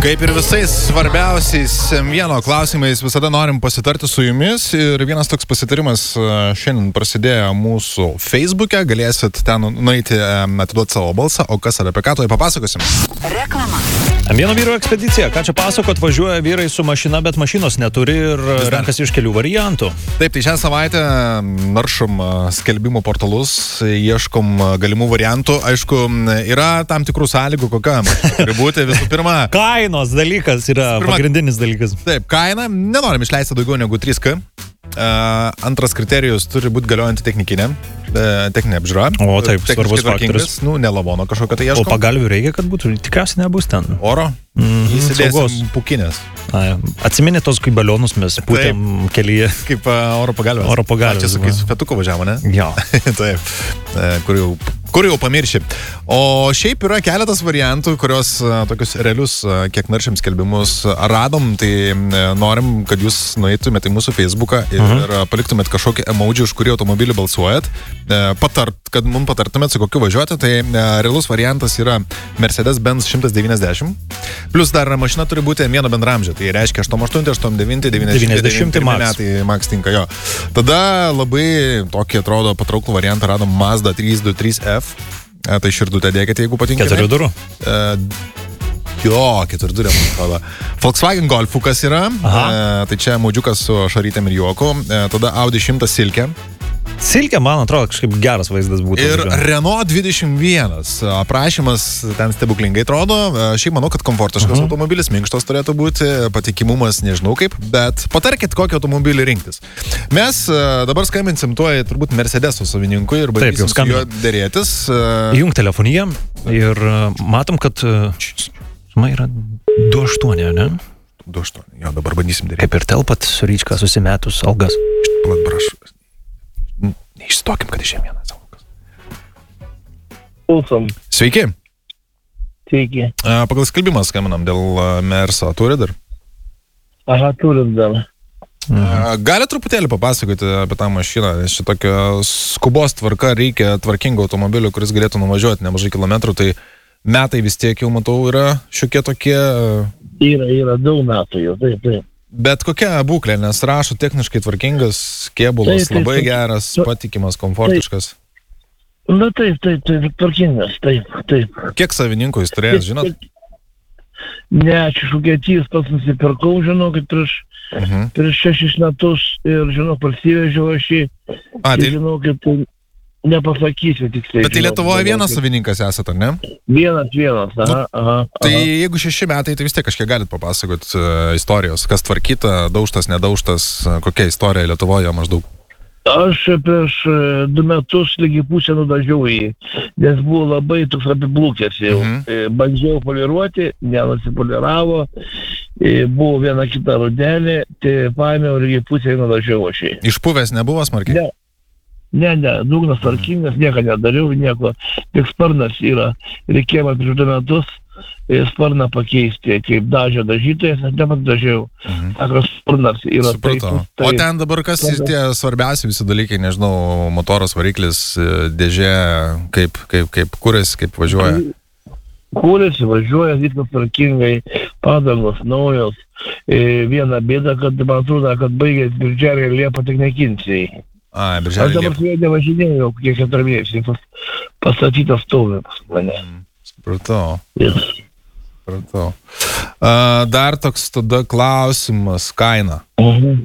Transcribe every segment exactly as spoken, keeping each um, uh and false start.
Kaip ir visais svarbiausiais vieno klausimais visada norim pasitarti su jumis ir vienas toks pasitarimas šiandien prasidėjo mūsų Facebook'e, galėsit ten nueiti atiduoti savo balsą, o kas apie ką to papasakosim. Reklama. Vieno vyro ekspedicija, ką čia pasakot, važiuoja vyrai su mašina, bet mašinos neturi ir renkasi iš kelių variantų. Taip, tai šią savaitę naršom skelbimų portalus, ieškom galimų variantų, aišku, yra tam tikrų sąlygų, kokia turi būti visų pirma. Kainos dalykas yra pirma, pagrindinis dalykas. Taip, kaina, nenorim išleisti daugiau negu trys K. Uh, antras kriterijus turi būti galiojanti technikinė, uh, techninė apžiūra. O taip, svarbus faktorius. Nu, ne lavono kažkokio tai ieškom. O pagalvių reikia, kad būtų, tikriausiai nebus ten. Oro? Mm-hmm, įsidėsim pukinės. Atsiminė tos, kaip balionus mes pūtėm taip, kelyje. Kaip uh, oro pagalvės. Oro pagalvės. Čia su, su fetuku važiavo, ne? Jo. Taip, uh, kur jau... kur jau pamirši. O šiaip yra keletas variantų, kurios tokius realius, kiek naršiam skelbimus radom, tai norim, kad jūs nueitumėte į mūsų Facebooką ir uh-huh. paliktumėt kažkokį emoji, už kurį automobilį balsuojat, patart, kad mums patartumėt, su kokiu važiuoti, tai realus variantas yra Mercedes-Benz šimtas devyniasdešimt, plus dar mašina turi būti vieno bendramžio, tai reiškia aštuoniasdešimt aštuoni, aštuoniasdešimt devyni, devyniasdešimt metai max tinka jo. Tada labai tokį atrodo patrauklų variantą radom Mazda trys du trys F. Tai širdutę dėkite, jeigu patinka. Keturių durų? E, jo, keturių durė, man atrodo. Volkswagen Golfukas yra, e, tai čia maudžiukas su šarytėm ir juoku. E, tada Audi šimtas Silke. Silke, man atrodo, kažkaip geras vaizdas būtų. Ir Renault dvidešimt vienas. Aprašymas ten stebuklingai atrodo. Šiaip manau, kad komfortiškas uh-huh. automobilis, minkštas turėtų būti, patikimumas nežinau kaip, bet patarkit, kokį automobilį rinktis. Mes dabar skambinsim tuoj turbūt Mercedeso savininkui ir bandysim su juo dėrėtis. Įjung telefoniją ir matom, kad suma yra du aštuoni, ne? du aštuoni, jo, dabar bandysim dėrėtis. Kaip ir telpat su ryčka susimetus algas. Plat, prašau. Neišstokim, kad išėjom vieną savokas. Klausom. Sveiki. Sveiki. Pagal skelbimą skambinam dėl Merso. Turi dar? Aha, turim dar. Mhm. Gali truputėlį papasakoti apie tą mašiną, nes čia tokia skubos tvarka, reikia tvarkingo automobilio, kuris galėtų nuvažiuoti nemažai kilometrų, tai metai vis tiek jau matau yra šiokie tokie... Yra, yra daug metų jau, taip, taip. Bet kokia būklė, nes rašo techniškai tvarkingas, kėbulas, taip, taip, labai taip, geras, taip, patikimas, komfortiškas. Taip. Na taip, taip, taip, tvarkingas, taip, taip. Kiek savininkų jis turėjęs, žinot? Ne, aš iš Vokietijos pats nusipirkau, žinokit, prieš, uh-huh. prieš šešis metus ir, žinok, parsivežiau aš jį. A, tai... žinokit, nepasakysiu tiksliai. Bet tai Lietuvoje vienas savininkas esat, ar ne? Vienas, vienas, aha, aha, aha. Tai jeigu šeši metai, tai vis tiek kažkiek galit papasakot uh, istorijos, kas tvarkyta, daužtas, nedaužtas, uh, kokia istorija Lietuvoje maždaug? Aš prieš uh, du metus lygiai pusę nudažiau jį, nes buvo labai toks apiblūkęs jau. Mhm. Bandžiau poliruoti, nenusipoliravo, buvo viena kita rudelė, tai paėmiau lygiai pusę nudažiau aš jį. Išpuvęs nebuvo smarkiai? Ne. Ne, ne, dugnas tvarkingas, nieko nedariau, nieko, tik sparnas yra. Reikėjo man prieš du metus sparną pakeisti, kaip dažio dažytojas, aš nemat dažiau. Mhm. Akras sparnas yra. Supratau. Taip, taip. O ten dabar kas taip, tie svarbiausi visi dalykai, nežinau, motoras, variklis, dėžė, kaip, kaip, kaip kuris, kaip važiuoja? Kuris važiuoja, viskas tvarkingai, padangos naujos. Viena bėda, kad man atrodo, kad baigės birželį ir liepą tik nekinsiai. A, birželį aš dabar su jie nevažinėjau, kiek keturi mėnesiai pastatytas stovi pas mane. Supratau. Yes. Supratau. Uh, dar toks tada klausimas, kaina. Uh-huh.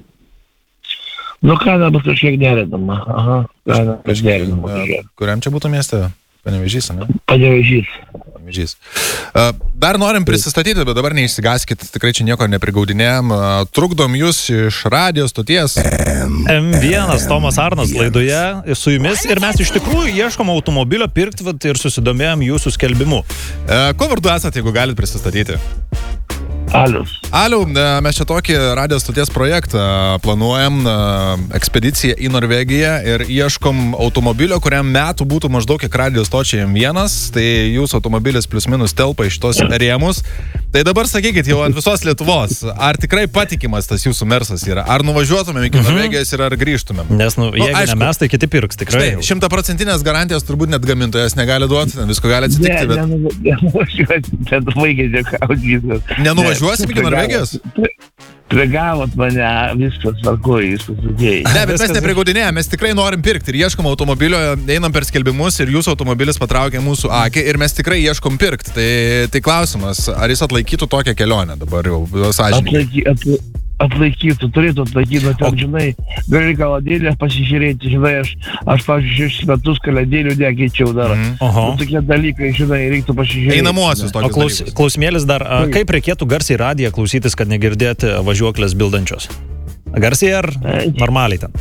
Nu, kaina bus kažkiek derinama. Aha, kaina bus derinama. Uh, kuriam čia būtų mieste? Panevėžys, ne? Panevėžys. Panevėžys. Uh, dar norim prisistatyti, bet dabar neišsigaskit, tikrai čia nieko neprigaudinėjom. Uh, trukdom jūs iš radijos stoties. M vienas Tomas Arnas laidoje su jumis ir mes iš tikrųjų ieškom automobilio pirkti ir susidomėjom jūsų skelbimu. Uh, ko vardu esat, jeigu galit prisistatyti? Alius. Aliu, mes čia tokį radijos stoties projektą planuojam, ekspediciją į Norvegiją ir ieškom automobilio, kuriam metų būtų maždaug kiek radijos stočiai M vienas, tai jūsų automobilis plius minus telpa iš tos rėmus. Tai dabar sakykit jau ant visos Lietuvos, ar tikrai patikimas tas jūsų Mersas yra? Ar nuvažiuotumėm iki Norvegijos ir ar grįžtumėm? Nes, nu, jeigu aišku, ne mes, tai kiti pirks, tikrai. Štai, šimtaprocentinės garantijos turbūt net gamintojas negali duoti, visko gali atsitikti, bet... Ne, nenuvažiuosim, ten vaikai dėkauti. Nenuvažiuosim iki Norvegijos? Prigavot mane, viskas tvarkoja, viskas sudėjai. Ne, bet mes neprigaudinėjame, mes tikrai norim pirkti ir ieškom automobilio, einam per skelbimus ir jūsų automobilis patraukia mūsų akį ir mes tikrai ieškom pirkti. Tai, tai klausimas, ar jis atlaikytų tokią kelionę dabar jau sąžininkai? Atlaiky, atla, atlaikytų, turėtų atlaikyti, ten, žinai, gali kaladėlę pasižiūrėti, žinai, aš, aš pavyzdžiui, šešis metus kaladėlių nekeičiau dar. Mm. Nu, tokie dalykai, žinai, reiktų pasižiūrėti. Einamuosius tokius O klaus, dalykus. klausimėlis dar, a, kaip reikėtų garsiai radiją klausytis, kad negirdėti važiuoklės bildančios? Garsiai ar normaliai ten?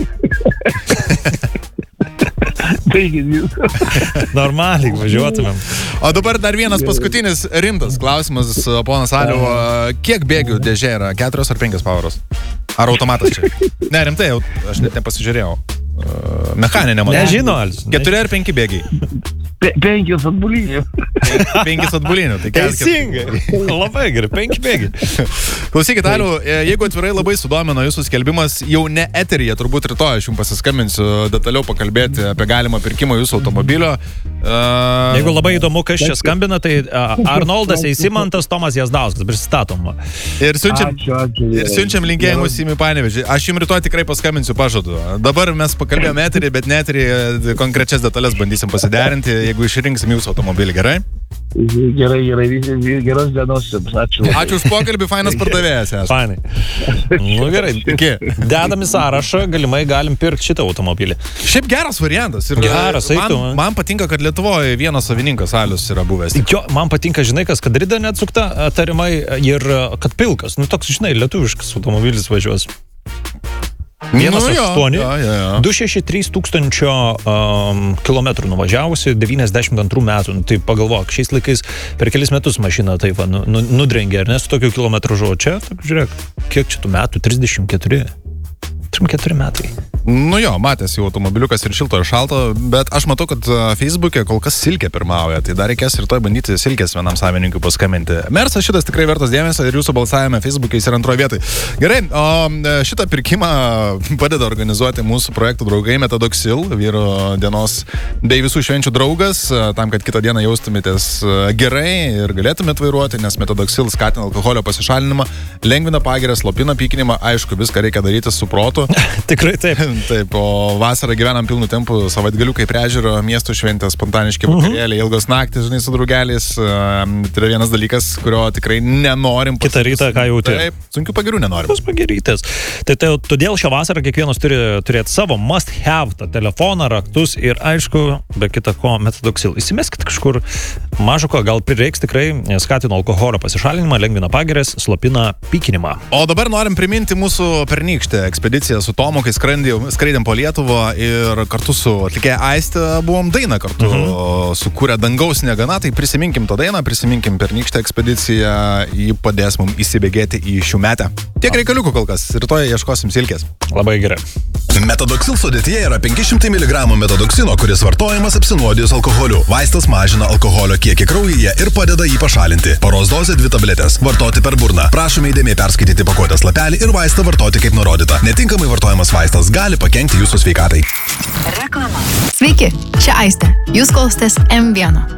Normaliai važiuotumėm. O dabar dar vienas paskutinis rimtas klausimas, ponas Aliu. Kiek bėgių dėžė yra? Keturios ar penkios pavaros? Ar automatas čia? Ne, rimtai, aš net nepasižiūrėjau. Mechaninė, manau. Nežino, Alius. Keturi ar penki bėgiai? Pe, penkis atbulinių. Penkis atbulinių. Tai teisingai. Labai gerai, penki bėgiai. Klausykit, Aliu, jeigu atvirai labai sudomino jūsų skelbimas, jau ne eteryje, turbūt rytoj aš jums pasiskambinsiu detaliau pakalbėti apie galimą pirkimą jūsų automobilio. Uh... Jeigu labai įdomu, kas čia skambina, tai uh, Arnoldas Eisimantas, Tomas Jazdauskas, pristatom. Ir siunčiam, Ačiū, ačiū, ir siunčiam linkėjimus į Panevėžį. Aš jums rytoj tikrai paskambinsiu, pažadu. Dabar mes pakalbėjome eterį, bet ne eterį konkrečias detalės bandysim pasiderinti, jeigu išrinksim jūsų automobilį, gerai? Gerai, gerai, geros dienos jums, ačiū. Ačiū už pokalbį, fainas pardavėjas. Fainai. Nu gerai, Iki. dedam į sąrašą, galimai galim pirkti šitą automobilį. Šiaip geras variantas. Ir Geras, man, eitų. man patinka, kad Lietuvoje vienas savininkas Alius yra buvęs. Jo, man patinka, žinai, kas, kad rida neatsukta tarimai ir kad pilkas. Nu toks, žinai, lietuviškas automobilis važiuos. Vienas Nu, jo, aštuoni, jo, jo, jo. du šeši trys tūkstančio um, kilometrų nuvažiavusi, devyniasdešimt antrų metų. Nu, tai pagalvok, šiais laikais per kelis metus mašina taip va, nu, nu, nudrengė, ar ne, su tokiu kilometražu. Čia, tak, žiūrėk, kiek čia tų metų? trisdešimt keturi. trisdešimt keturi metai. Nu jo, matęs jau automobiliukas ir šilto ir šalto, bet aš matau, kad Facebook'e kol kas Silkė pirmauja, tai dar reikės rytoj bandyti Silkės vienam savininkui paskambinti. Mersas šitas tikrai vertas dėmesio ir jūsų balsavime Facebook'e jis yra antroje vietoje. Gerai, o šitą pirkimą padeda organizuoti mūsų projektų draugai Metadoxil, vyro dienos bei visų švenčių draugas, tam, kad kitą dieną jaustumėtės gerai ir galėtumėte vairuoti, nes Metadoxil skatina alkoholio pasišalinimą, lengvina pagirą, slopina pykinimą, aišku, viską reikia daryti su protu. Tikrai taip. Taip, o vasarą gyvenam pilnu tempu, savaitgaliukai prie ežero, miestų šventės, spontaniški vakarėliai, ilgos naktis, žinai, su draugeliais. Tai yra vienas dalykas, kurio tikrai nenorim. Kitą rytą, ką jauti. Taip, sunkių pagirių nenorim. Tos pagirytės. Tai, tai todėl šią vasarą kiekvienas turi turėti savo must have, tą telefoną, raktus ir aišku, be kita ko, Metadoxil. Įsimeskit kažkur mažo ko, gal prireiks tikrai, skatino alkoholio pasišalinimą, lengvina pagirės, slopina pykinimą. O dabar norim priminti mūsų pernykštę ekspediciją su Tomu, kai skrandėjom skraidėm po Lietuvą ir kartu su atlikėja Aiste buvom dainą kartu mhm. sukūrę Dangaus negana, tai prisiminkim tą dainą, prisiminkim pernykštę ekspediciją, jį padės mums įsibėgėti į šių metę. Tiek reikaliukų kol kas, rytoj ieškosim Silkės. Labai gerai. Metadoxil sudėtyje yra penki šimtai miligramų metadoksino, kuris vartojamas apsinuodijus alkoholiu. Vaistas mažina alkoholio kiekį kraujyje ir padeda jį pašalinti. Paros dozė dvi tabletės. Vartoti per burną. Prašome įdėmiai perskaityti pakuotės lapelį ir vaistą vartoti kaip nurodyta. Netinkamai vartojamas vaistas gali pakenkti jūsų sveikatai. Reklama. Sveiki, čia Aistė. Jūs klausotės M vienas.